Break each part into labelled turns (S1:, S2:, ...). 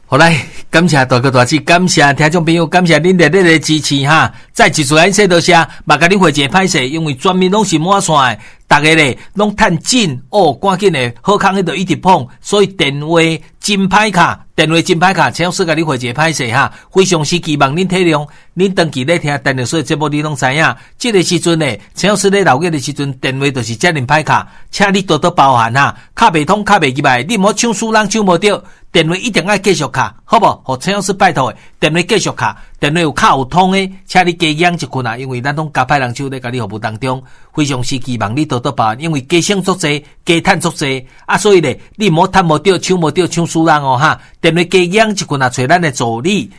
S1: 好来，感谢大哥大姐，感谢听众朋友，感谢恁热烈的支持哈！再一次来说多谢，嘛甲恁回一个歹势，因为全面拢是满线的，大家咧拢趁紧哦，赶紧的好康迄度一直碰，所以电话真歹卡，陈老师甲恁回一个歹势哈！非常时期望恁体谅，恁长期咧听电视所节目，你拢知影，这个时阵咧，陈老师咧留个的时阵，电话就是遮尔歹卡，请你多多包涵哈！卡袂通，卡袂入来，你莫抢输人抢无着。电话一定要继续卡，好不？互陈老师拜托的，电话继续卡，电话有卡有通的，请你加养一群啊！因为咱拢加派人手咧，甲你服务当中，非常时期望你多多包，因为加省足济，加趁足济啊！所以咧，你莫趁无着，抢无着，抢输人哦哈！电话加养一群啊，找咱的助理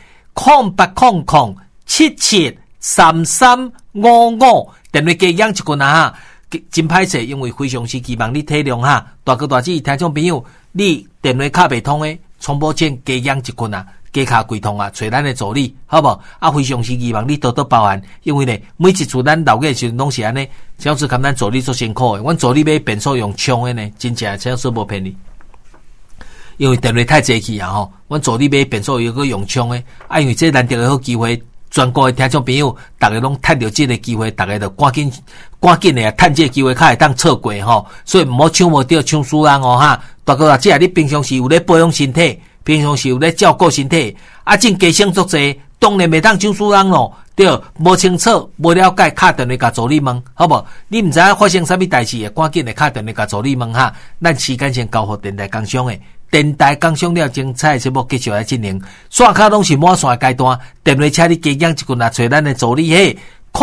S1: 0800773355，电话加养一群啊哈！真歹势，因为非常时期望你体谅哈！大哥大姐听众朋友。你电话卡袂通的，重播前加养一群啊，加卡归通啊，找咱的助理，好不？啊，非常时期望你多多包涵，因为呢，每一次咱留个时阵拢是安尼，陈老师看咱助理做辛苦的，阮助理买便所用枪的呢，真正陈老师无骗你，因为电话太济气啊吼，阮助理买便所有个用枪的，啊，因为这难得的好机会。全国的听众朋友，大家拢趁着这个机会，大家就赶紧的趁这个机会，较会当错过吼。所以唔好抢无着抢输人哦哈。大哥啊，即你平常时有咧保养身体，平常时有咧照顾身体，啊，正加省足济，当然袂当抢输人咯。对，无清楚、无了解，打电话甲助理问，好无？你唔知影发生啥物代志的，赶紧的打电话甲助理问哈。咱时间先交互电台工商的。电台工商了精彩节目继续来进行，线卡拢是满线的阶段，电话请你加养一群啊，找咱的助理嘿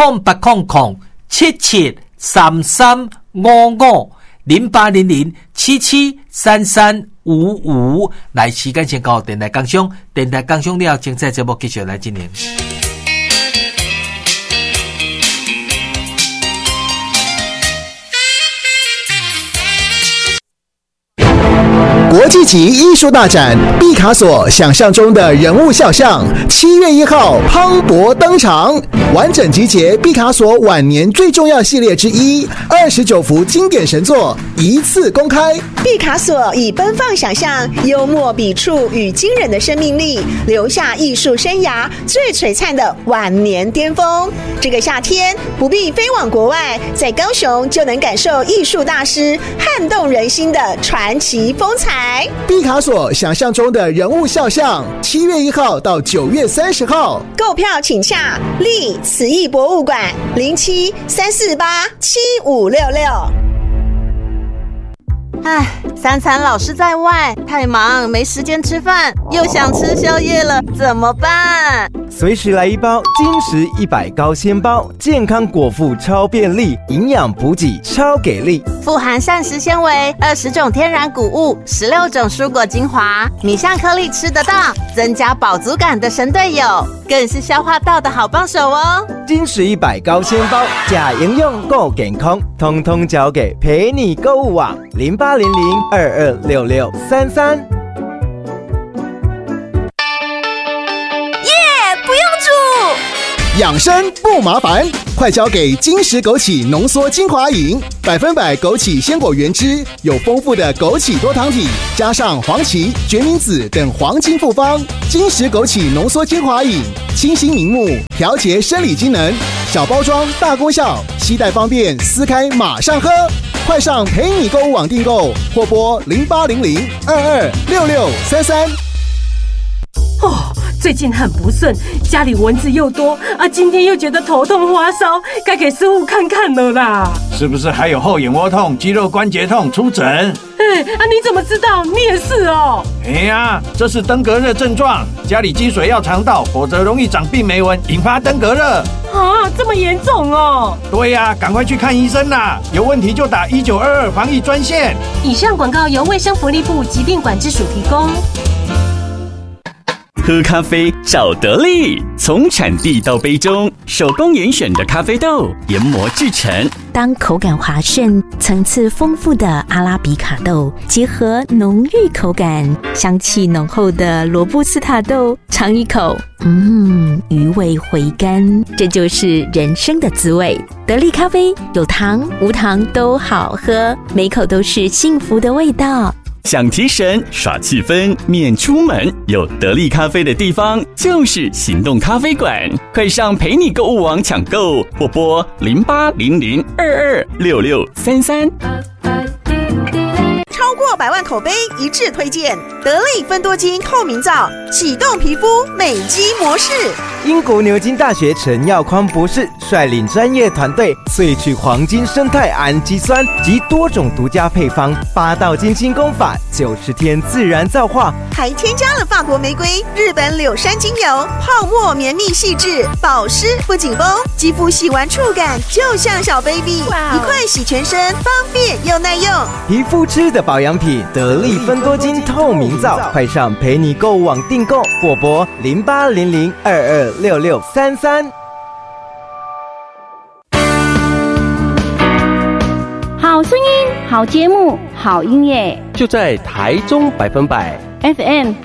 S1: ，0800773355，0800773355，来时间先到电台工商，电台工商了精彩节目继续来进行。
S2: 国际级艺术大展毕卡索想象中的人物肖像，7月1号磅礴登场，完整集结毕卡索晚年最重要系列之一，29幅经典神作一次公开。
S3: 毕卡索以奔放想象、幽默笔触与惊人的生命力，留下艺术生涯最璀璨的晚年巅峰。这个夏天不必飞往国外，在高雄就能感受艺术大师撼动人心的传奇风采。
S2: 毕卡索想象中的人物肖像，7月1号到9月30号，
S3: 购票请洽立慈艺博物馆0734875566。
S4: 唉，三餐老是在外，太忙没时间吃饭，又想吃宵夜了，怎么办？
S5: 随时来一包金石100高纤包，健康果腹超便利，营养补给超给力，
S4: 富含膳食纤维、20种天然谷物、16种蔬果精华，米香颗粒吃得到，增加饱足感的神队友，更是消化道的好帮手哦。
S5: 金石100高纤包，假营养够健康，通通交给陪你购物网0800226633。
S2: 养生不麻烦，快交给金石枸杞浓缩精华饮，100%枸杞鲜果原汁，有丰富的枸杞多糖体，加上黄芪、决明子等黄金复方。金石枸杞浓缩精华饮，清新明目，调节生理机能，小包装大功效，携带方便，撕开马上喝。快上陪你购物网订购，或拨0800226633。
S6: 哦，最近很不顺，家里蚊子又多啊，今天又觉得头痛发烧，该给师傅看看了啦。
S7: 是不是还有后眼窝痛、肌肉关节痛？出诊。
S6: 你怎么知道？你也是哦。
S7: 这是登革热症状，家里积水要常倒，否则容易长病媒蚊，引发登革热。
S6: 这么严重哦？
S7: 对呀，赶快去看医生啦！有问题就打1922防疫专线。
S6: 以上广告由卫生福利部疾病管制署提供。
S8: 喝咖啡找得力，从产地到杯中，手工严选的咖啡豆研磨制成。
S9: 当口感滑顺、层次丰富的阿拉比卡豆结合浓郁口感、香气浓厚的罗布斯塔豆，尝一口，余味回甘，这就是人生的滋味。得力咖啡有糖无糖都好喝，每口都是幸福的味道。
S8: 想提神耍气氛免出门，有得力咖啡的地方就是行动咖啡馆，快上陪你购物网抢购，或拨0800226633。
S3: 超过100万口碑一致推荐得力芬多精透明皂，启动皮肤美肌模式。
S5: 英国牛津大学陈耀匡博士率领专业团队萃取黄金生态氨基酸及多种独家配方，8道精心功法，90天自然皂化，
S3: 还添加了法国玫瑰、日本柳杉精油，泡沫绵密细致，保湿不紧绷，肌肤洗完触感就像小 baby， 一块洗全身，方便又耐用。
S5: 皮肤吃的保养品，得力芬多精透明皂，快上陪你购物网订购，或拨0800226633。
S10: 好声音，好节目，好音乐，
S11: 就在台中100%。
S10: FM